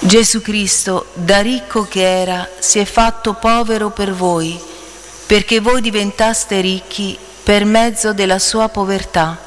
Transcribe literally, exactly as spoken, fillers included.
Gesù Cristo, da ricco che era, si è fatto povero per voi, perché voi diventaste ricchi per mezzo della sua povertà.